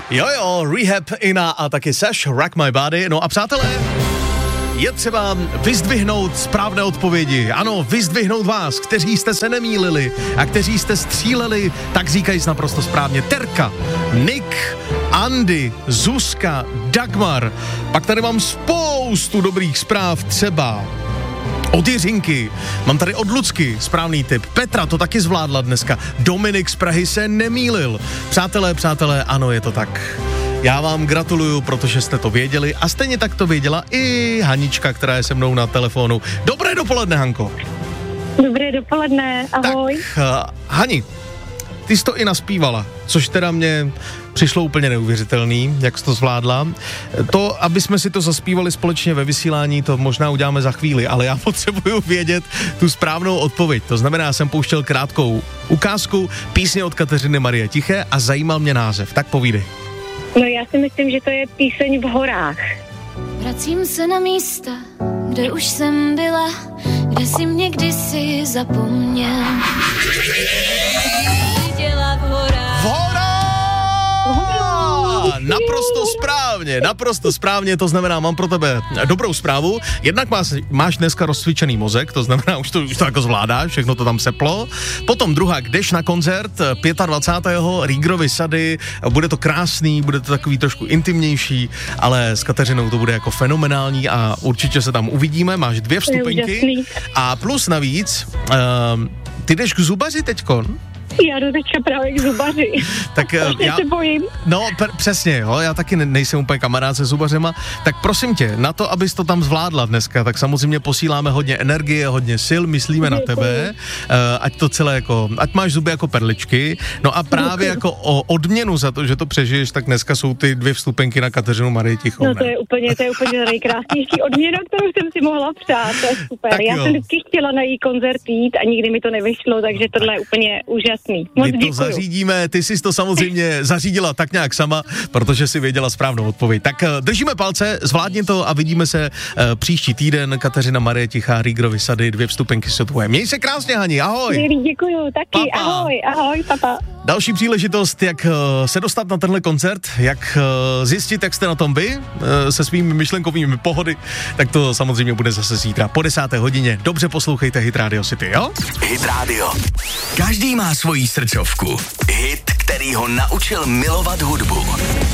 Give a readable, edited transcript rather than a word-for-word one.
Jo, Rehab, Ina a taky Sash, Rock My Body. No a přátelé, je třeba vyzdvihnout správné odpovědi. Ano, vyzdvihnout vás, kteří jste se nemýlili a kteří jste stříleli, tak říkajíc naprosto správně. Terka, Nick, Andy, Zuzka, Dagmar. Pak tady mám spoustu dobrých zpráv, třeba od Jiřinky, mám tady od Lucky správný tip, Petra to taky zvládla dneska, Dominik z Prahy se nemýlil. Přátelé, ano, je to tak. Já vám gratuluju, protože jste to věděli a stejně tak to věděla i Hanička, která je se mnou na telefonu. Dobré dopoledne, Hanko. Dobré dopoledne, ahoj. Tak, Hani, ty jsi to i naspívala, což teda mě přišlo úplně neuvěřitelný, jak jsi to zvládla. To, aby jsme si to zaspívali společně ve vysílání, to možná uděláme za chvíli, ale já potřebuju vědět tu správnou odpověď. To znamená, já jsem pouštěl krátkou ukázku písně od Kateřiny Marie Tiché a zajímal mě název. Tak povídej. No já si myslím, že to je píseň v horách. Vracím se na místa, kde už jsem byla, kde jsi mě kdysi zapomněl. Viděla v horách. V horách! Naprosto správně, to znamená, mám pro tebe dobrou zprávu. Jednak máš dneska rozcvičený mozek, to znamená, už to jako zvládáš, všechno to tam seplo. Potom druhá, jdeš na koncert 25. Rígrovy sady, bude to krásný, bude to takový trošku intimnější, ale s Kateřinou to bude jako fenomenální a určitě se tam uvidíme, máš 2 vstupenky a plus navíc, ty jdeš k zubaři teďkon? Já jdu teďka právě k zubaři. Tak já se bojím. No, přesně, jo, já taky nejsem úplně kamarád se zubařema, tak prosím tě, na to, abys to tam zvládla dneska, tak samozřejmě posíláme hodně energie, hodně sil, myslíme na tebe, ať to celé jako, ať máš zuby jako perličky, no a právě jako o odměnu za to, že to přežiješ, tak dneska jsou ty 2 vstupenky na Kateřinu Marii Tichou. No to je úplně nejkrásnější odměna, kterou jsem si mohla přát, to je super. Tak já jsem vždycky chtěla na její koncert jít a nikdy mi to nevyšlo, takže tohle je úplně úžasný. Moc my to zařídíme, ty jsi to samozřejmě zařídila tak nějak sama, protože si věděla správnou odpověď. Tak držíme palce, zvládni to a vidíme se příští týden. Kateřina Marie Tichá, Rígrovy sady, 2 vstupenky jsou tvoje. Měj se krásně, Hani, ahoj. Děkuju, taky, papa. Ahoj, papa. Další příležitost, jak se dostat na tenhle koncert, jak zjistit, jak jste na tom vy, se svými myšlenkovými pohody, tak to samozřejmě bude zase zítra po 10. hodině. Dobře poslouchejte Hit Radio City, jo? Hit Radio. Každý má svoji srdcovku. Hit, který ho naučil milovat hudbu.